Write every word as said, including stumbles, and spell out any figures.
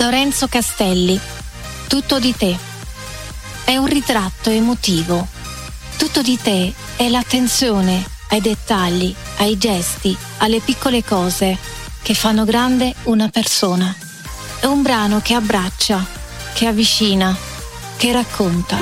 Lorenzo Castelli, Tutto di te. È un ritratto emotivo. Tutto di te è l'attenzione ai dettagli, ai gesti, alle piccole cose che fanno grande una persona. È un brano che abbraccia, che avvicina, che racconta.